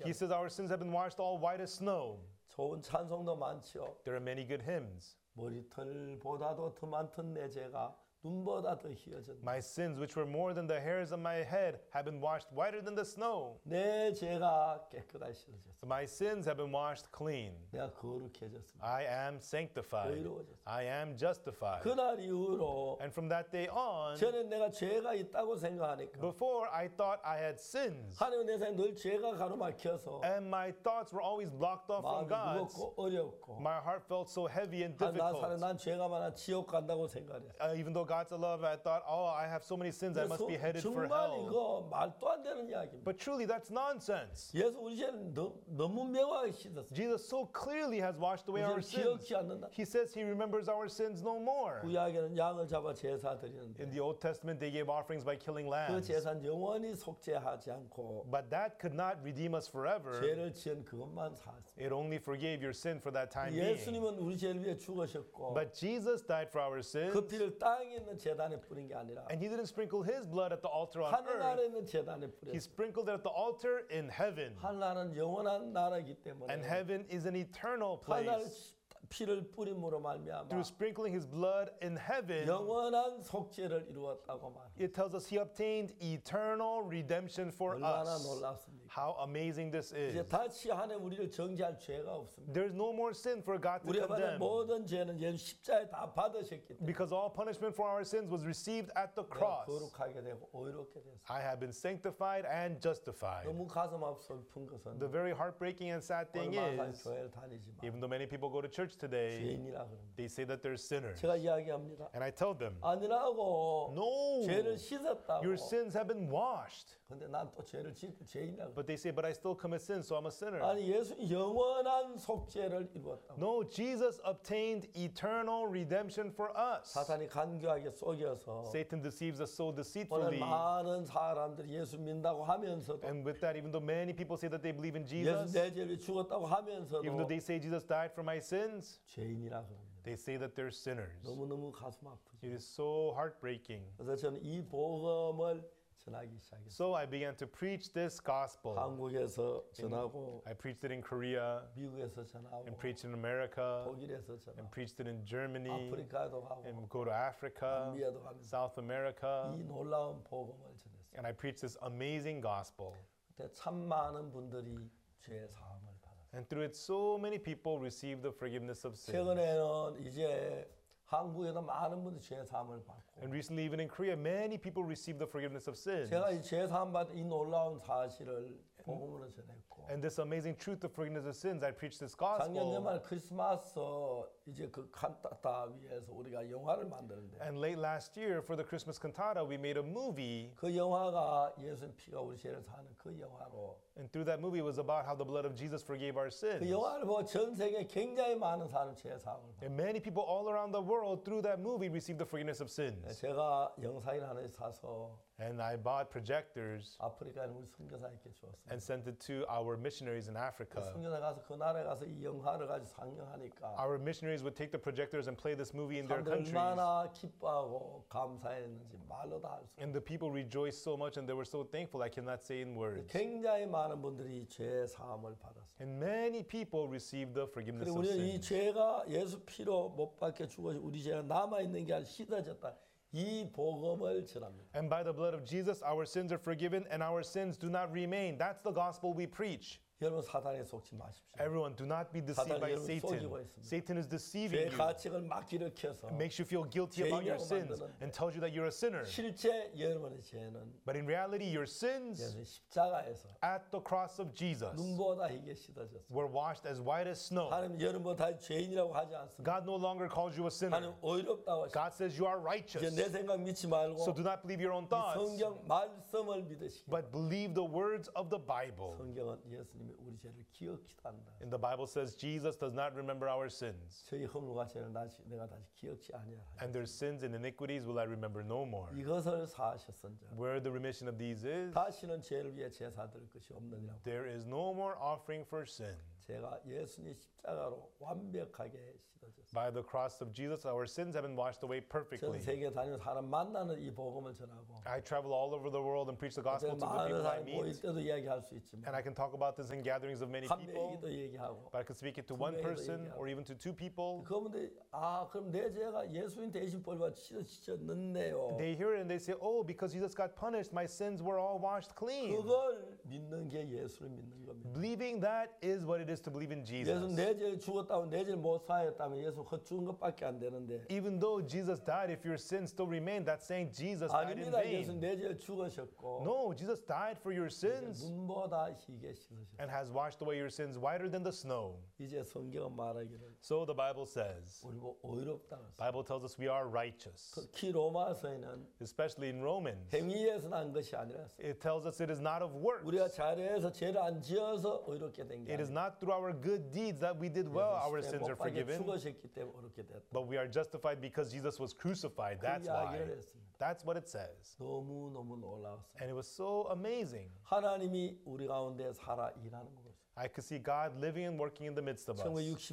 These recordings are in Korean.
얘기합니다. He says our sins have been washed all white as snow. 좋은 찬송도 많죠. There are many good hymns. 머리털보다도 더 많던 내 죄가 눈보다 더 희어졌네. My sins, which were more than the hairs of my head, have been washed whiter than the snow. 내 죄가 깨끗하게 씻어졌어. My sins have been washed clean. 내가 거룩해졌습니다. I am sanctified. I am justified. 그날 이후로 And from that day on, 전에 내가 죄가 있다고 생각하니까 before I thought I had sins, 하나님 내 삶에 늘 죄가 가로막혀서 and my thoughts were always blocked off from 마음이 God's. 무겁고 어렵고 My heart felt so heavy and 나 difficult. 난 죄가 많아 지옥 간다고 생각했어. Even though God's a love, I thought, oh, I have so many sins, I must be headed for 정말 hell. 이거 말도 안 되는 이야기입니다. But truly, that's nonsense. 예수 우리 죄는 너무 명확하게 씻었어. Jesus so clearly has washed away our 우리를 sins. 기억지 않는다. He says he remembers our sins no more. 구약에는 양을 잡아 제사 드리는데 In the Old Testament, they gave offerings by killing 그 lambs. 제사는 영원히 속죄하지 않고 But that could not redeem us forever. 죄를 지은 그것만 사했습니다. It only forgave your sin for that time being. 예수님은 우리 죄를 위해 죽으셨고 But Jesus died for our 그 sins, 피를 땅에 있는 제단에 뿌린 게 아니라 and he didn't sprinkle his blood at the altar on 하늘 아래 earth. 있는 제단에 He 뿌렸습니다. sprinkled it at the altar in heaven. 하나는 영원한 나라이기 때문에 And heaven is an eternal 하나를 place. 피를 뿌림으로 말미암아 Through sprinkling his blood in heaven, 영원한 속죄를 이루었다고 말합니다. it tells us he obtained eternal redemption for 얼마나 us. 놀랍습니까? How amazing this 이제 is. 다시 하나님 우리를 정죄할 죄가 없습니다. There's no more sin for God to 우리가 condemn. 받은 모든 죄는 예수 십자에 다 받으셨기 때문에 Because all punishment for our sins was received at the cross. 거룩하게 되고 의롭게 됐습니다. I have been sanctified and justified. 너무 가슴 아프 슬픈 것은 The very heartbreaking and sad thing 얼마나 is, 교회를 다니지만 even though many people go to church today, 죄인이라 그럽니다. they say that they're sinners. 제가 이야기합니다. And I tell them, 아니라고 no, 죄를 씻었다고. your sins have been washed. 근데 난 또 죄를 짓고 죄인이라고. But they say, but I still commit sin, so I'm a sinner. 아니 예수 영원한 속죄를 이루었다고. No, Jesus obtained eternal redemption for us. 사탄이 간교하게 속여서 Satan deceives us so 오늘 deceitfully. 많은 사람들이 예수 믿는다고 하면서도 And with that, even though many people say that they believe in 예수 Jesus, 내 죄를 죽었다고 하면서도 even though they say Jesus died for my sins, 죄인이라 그럽니다. they say that they're sinners. 너무너무 가슴 아프죠. It is so heartbreaking. 그래서 저는 이 복음을 전하기 시작했어요. So I began to preach this gospel. 한국에서 전하고 I preached it in Korea, 미국에서 전하고 and preached it in America, 독일에서 전하고 and preached it in Germany, 아프리카에도 가고 and go to Africa, 남미에도 가면서 South America, 이 놀라운 복음을 전했어요. and I preached this amazing gospel. 그때 참 많은 분들이 죄 사함을 받았어요. And through it, so many people received the forgiveness of sin. 최근에는 이제 한국에도 많은 분들이 죄 사함을 받고 And recently, even in Korea, many people received the forgiveness of sin. 제가 이 죄 사함 받은 이 놀라운 사실을 복음으로 전했고 And this amazing truth of forgiveness of sins, I preached this 작년 gospel. 연말 크리스마스 이제 그 칸타타 위에서 우리가 영화를 만드는데 And late last year, for the Christmas cantata, we made a movie. 그 영화가 예수님 피가 우리 죄를 사는 그 영화로 And through that movie, it was about how the blood of Jesus forgave our sins. 그 영화를 보고 전 세계 굉장히 많은 사람 죄 사함을 받았어요. And many people all around the world, through that movie, received the forgiveness of sins. 제가 영상을 하나 사서 And I bought projectors 아프리카에 우리 선교사님께 주었습니다. and sent it to our missionaries in Africa. 선교사 가서 그 나라에 가서 이 영화를 가지고 상영하니까 Our missionaries would take the projectors and play this movie in their 사람들이 countries. 얼마나 기뻐하고 감사했는지 말로 다 할 수 없어요. And the people rejoiced so much and they were so thankful, I cannot say in words. 굉장히 많은 분들이 죄 사함을 받았어요. And many people received the forgiveness 그리고 of 우리는 이 sins. 죄가 예수 피로 못 박혀 죽어서 우리 죄가 남아있는 게 아니라 씻어졌다. 이 복음을 전합니다. And by the blood of Jesus, our sins are forgiven and our sins do not remain. That's the gospel we preach. 여러분 사탄에 속지 마십시오. Everyone, do not be deceived by 사탄이 여러분 속이고 Satan. 있습니다. Satan is 죄 deceiving you. 가책을 막 일으켜서 Makes you feel guilty about your 죄인이라고 sins 만드는데 and tells you that you're a sinner. 실제 여러분의 죄는 But in reality, your sins 예수 십자가에서 at the cross of Jesus 눈보다 희게 씻어졌습니다. were washed as white as snow. 하나님 여러분보다 죄인이라고 하지 않습니다. God no longer calls you a sinner. 하나님 의롭다고 하십니다. God says you are 이제 righteous. 내 생각 믿지 말고 So do not believe your own thoughts, 성경 말씀을 믿으시기. but believe the words of the Bible. 성경은 예수님이 우리 죄를 기억지도 않는다. And the Bible says Jesus does not remember our sins. 저희 허물과 죄를 내가 다시 기억지 아니하라. And their sins and iniquities will I remember no more. 이것을 사하셨은즉 Where the remission of these is, 다시는 죄를 위해 제사 드릴 것이 없느니라. there is no more offering for sin. 제가 예수님 십자가로 완벽하게 씻어졌어요. By the cross of Jesus, our sins have been washed away 전 perfectly. 세계 다니면서 사람 만나는 이 복음을 전하고 I travel all over the world and preach the gospel to the 많은 people I 사람 모일 meet. 때도 이야기할 수 있지만 And I can talk about this in gatherings of many 한 people. 명이도 얘기하고 But I can speak it to one 명이도 person 얘기하고. or even to two people. 그런데 그럼 내 죄가 예수님 대신 벌받아 씻어졌는데요. They hear it and they say, oh, because Jesus got punished, my sins were all washed clean. 그걸 믿는 게 예수를 믿는 겁니다. Believing that is what it is to believe in 예수 Jesus. 내 죄를 죽었다고 내 죄를 못 사했다면 예수 헛죽은 것밖에 안 되는데 Even though Jesus died, if your sins still remain, that's saying Jesus died in 아닙니다. 예수 vain. 내 죄를 죽으셨고 No, Jesus died for your sins 눈보다 희게 씻으셨어요. and has washed away your sins whiter than the snow. 이제 성경은 말하기를 So the Bible says, 우리 뭐 의롭다고 했어요. Bible tells us we are righteous. 특히 로마서에는 Especially in Romans, 행위에서 난 것이 아니라 it tells us it is not of works. 우리가 잘해서 죄를 안 지어서 의롭게 된 게 It is 아니라 not through our good deeds that we did well, our sins are 못 박에 forgiven. 죽으셨기 때문에 의롭게 됐다. But we are justified because Jesus was crucified. That's why. 이야기를 했습니다. That's what it says. 너무 놀라웠어요. And it was so amazing. 하나님이 우리 가운데 살아 일하는 것을. I could see God living and working in the midst of us.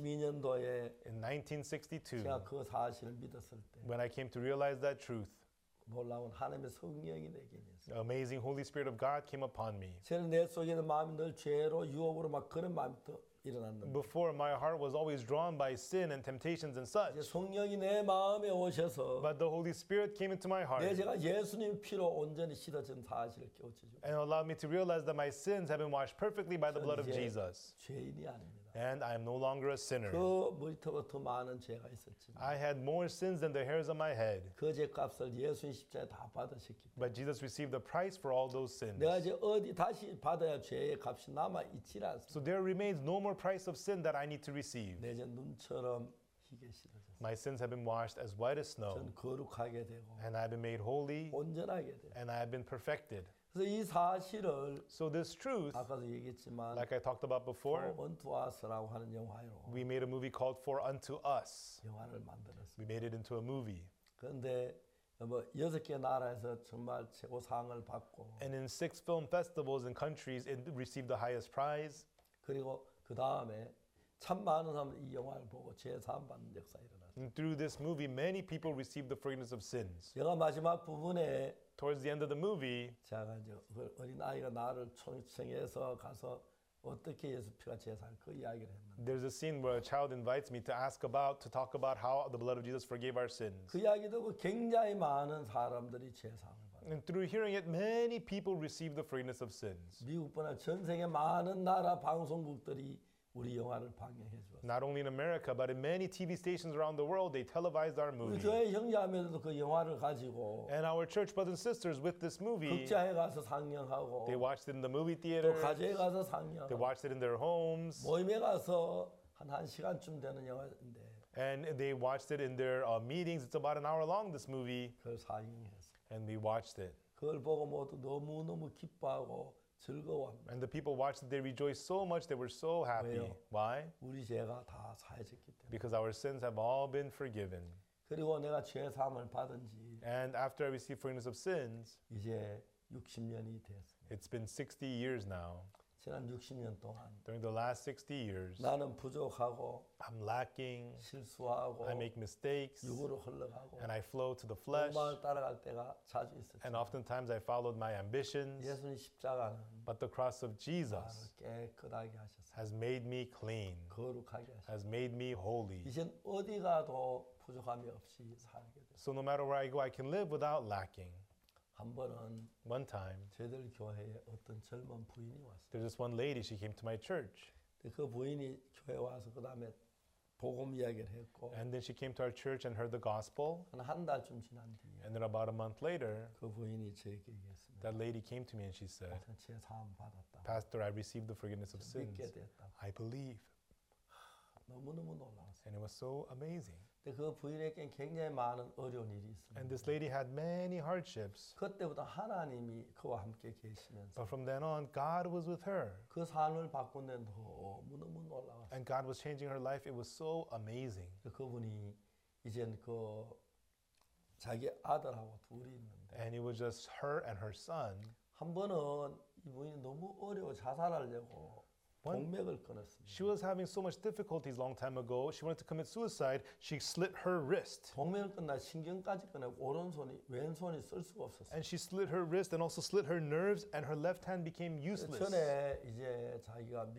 1962년도에 In 1962, 제가 그 사실을 믿었을 때 when I came to realize that truth, 놀라운 하나님의 성령이 내게 있어요. the amazing Holy Spirit of God came upon me. 저는 내 속에 있는 마음이 늘 죄로 유혹으로 막 그런 마음부터 일어났는데 Before, my heart was always drawn by sin and temptations and 이제 such. 성령이 내 마음에 오셔서 But the Holy Spirit came into my 내 heart 제가 예수님 피로 온전히 씻어진 사실을 깨우쳐주고 and allowed me to realize that my sins have been washed perfectly by the blood of 이제 Jesus. 죄인이 아닙니다. And I am no longer a sinner. 그 머리털보다 더 많은 죄가 있었지만 I had more sins than the hairs on my head. 그 죄값을 예수님 십자가에 다 받으셨기 때문에 But Jesus received the price for all those sins. 내가 이제 어디 다시 받아야 죄의 값이 남아 있지 않습니다. So there remains no more price of sin that I need to receive. 내 이제 눈처럼 희게 씻어졌어요. My sins have been washed as white as snow, 전 거룩하게 되고 and I have been made holy, 온전하게 돼요. and I have been perfected. 그래서 이 사실을 So this truth, 아까도 얘기했지만 like I talked about before, 원투 아스라고 하는 영화로 we made a movie called For Unto Us. 영화를 만들었어요. We made it into a movie. 그런데 뭐 6개 나라에서 정말 최고상을 받고 And in 6 film festivals and countries, it received the highest prize. 그리고 그 다음에 참 많은 사람들이 이 영화를 보고 죄사함 받는 역사가 일어났어요. And through this movie, many people received the forgiveness of sins. 영화 마지막 부분에 Towards the end of the movie, 제가 이제 어린 아이가 나를 초청해서 가서 어떻게 예수 피가 제사를 그 이야기를 했는데 there's a scene where a child invites me to talk about how the blood of Jesus forgave our sins. 그 이야기 듣고 굉장히 많은 사람들이 제사함을 받아요. And through hearing it, many people received the forgiveness of sins. 미국뿐 아니라 전 세계 많은 나라 방송국들이 우리 영화를 방영해 주었어요. Not only in America, but in many TV stations around the world, they televised our 우리 movie. 교회 형제자매들도 그 영화를 가지고 And our church brothers and sisters, with this movie, 극장에 가서 상영하고 they watched it in the movie 또 theater, 가정에 가서 they 상영하고 watched it in their homes, 모임에 가서 한 1시간쯤 되는 영화인데 and they watched it in their meetings. It's about an hour long, this movie, 그걸 상영했어요. and we watched it. 그걸 보고 모두 너무너무 기뻐하고 즐거워합니다. And the people watched it, they rejoiced so much, they were so happy. 왜요? Why? 우리 죄가 다 사해졌기 때문에. Because our sins have all been forgiven. 그리고 내가 죄 사함을 받은 지 And after I received forgiveness of sins, 이제 60년이 됐습니다. it's been 60 years now. 지난 60년 동안 During the last 60 years, 나는 부족하고 I'm lacking, 실수하고 I make mistakes, 육으로 흘러가고 and I flow to the flesh. 욕망을 따라갈 때가 자주 있었죠. And oftentimes I followed my ambitions. 예수님 십자가는 But the cross of 나를 Jesus 깨끗하게 하셨어요. has made me clean, 거룩하게 하셨어요. has made me holy. 이젠 어디 가도 부족함이 없이 살게 됐어요. So no matter where I go, I can live without lacking. 한 번은 One time, 저희들 교회에 어떤 젊은 부인이 왔어요. there's this one lady, she came to my church. 근데 그 부인이 교회 와서 그 다음에 복음 이야기를 했고 And then she came to our church and heard the gospel. 한 달쯤 지난 뒤에 And then about a month later, 그 부인이 저에게 얘기했습니다. that lady came to me and she said, 제 사함 받았다. Pastor, I received the forgiveness of sins. 믿게 됐다. I believe. 너무너무 놀라웠어요. And it was so amazing. 근데 그 부인에게 굉장히 많은 어려운 일이 있습니다. And this lady had many hardships. 그때부터 하나님이 그와 함께 계시면서 But from then on, God was with her. 그 삶을 바꾼 데는 너무너무 놀라웠어요. And God was changing her life. It was so amazing. 그분이 이젠 그 자기 아들하고 둘이 있는데 And it was just her and her son. 한 번은 이 부인이 너무 어려워 자살하려고 동맥을 끊었습니다. She was having so much difficulties long time ago. She wanted to commit suicide. She slit her wrist. 동맥을 끊나 신경까지 끊어 오른손이 왼손이 쓸 수가 없었어요. And she slit her wrist and also slit her nerves, and her left hand became useless. 전에 이제 자기가